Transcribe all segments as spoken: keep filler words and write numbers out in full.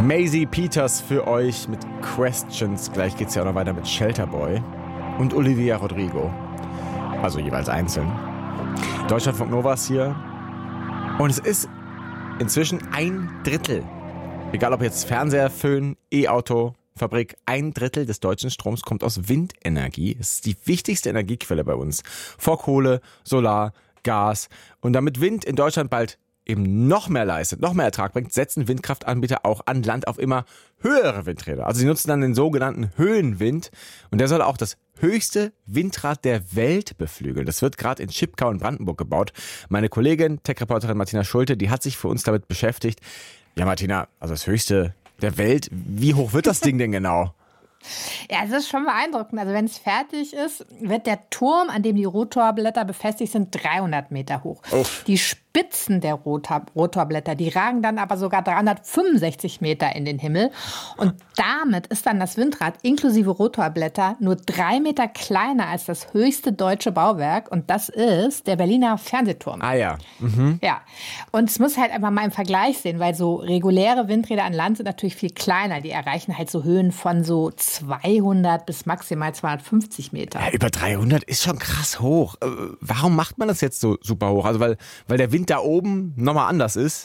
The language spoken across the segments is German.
Maisie Peters für euch mit Questions. Gleich geht's ja auch noch weiter mit Shelterboy und Olivia Rodrigo. Also jeweils einzeln. Deutschlandfunk Nova ist hier. Und es ist inzwischen ein Drittel. Egal ob jetzt Fernseher, Föhn, E-Auto, Fabrik. Ein Drittel des deutschen Stroms kommt aus Windenergie. Es ist die wichtigste Energiequelle bei uns. Vor Kohle, Solar, Gas. Und damit Wind in Deutschland bald eben noch mehr leistet, noch mehr Ertrag bringt, setzen Windkraftanbieter auch an Land auf immer höhere Windräder. Also sie nutzen dann den sogenannten Höhenwind und der soll auch das höchste Windrad der Welt beflügeln. Das wird gerade in Schipkau in Brandenburg gebaut. Meine Kollegin, Tech-Reporterin Martina Schulte, die hat sich für uns damit beschäftigt. Ja, Martina, also das höchste der Welt, wie hoch wird das Ding denn genau? Ja, es ist schon beeindruckend. Also wenn es fertig ist, wird der Turm, an dem die Rotorblätter befestigt sind, dreihundert Meter hoch. Oh. Die Spitzen der Rotor- Rotorblätter, die ragen dann aber sogar dreihundertfünfundsechzig Meter in den Himmel. Und damit ist dann das Windrad inklusive Rotorblätter nur drei Meter kleiner als das höchste deutsche Bauwerk. Und das ist der Berliner Fernsehturm. Ah ja. Mhm. Ja. Und es muss halt einfach mal im Vergleich sehen, weil so reguläre Windräder an Land sind natürlich viel kleiner. Die erreichen halt so Höhen von so zweihundert bis maximal zweihundertfünfzig Meter. Ja, über dreihundert ist schon krass hoch. Äh, warum macht man das jetzt so super hoch? Also weil, weil der Wind da oben nochmal anders ist?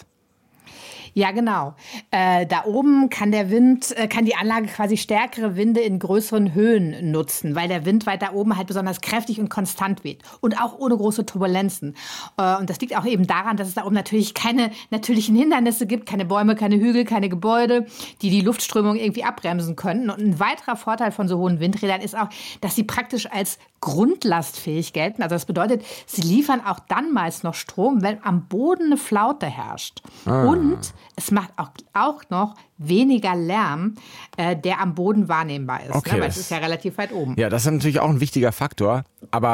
Ja, genau. Äh, da oben kann der Wind, äh, kann die Anlage quasi stärkere Winde in größeren Höhen nutzen, weil der Wind weiter oben halt besonders kräftig und konstant weht und auch ohne große Turbulenzen. Äh, und das liegt auch eben daran, dass es da oben natürlich keine natürlichen Hindernisse gibt, keine Bäume, keine Hügel, keine Gebäude, die die Luftströmung irgendwie abbremsen könnten. Und ein weiterer Vorteil von so hohen Windrädern ist auch, dass sie praktisch als grundlastfähig gelten. Also das bedeutet, sie liefern auch dann meist noch Strom, wenn am Boden eine Flaute herrscht. Ah. Und es macht auch, auch noch weniger Lärm, äh, der am Boden wahrnehmbar ist. Okay, ne? Weil es ist ja relativ weit oben. Ja, das ist natürlich auch ein wichtiger Faktor. Aber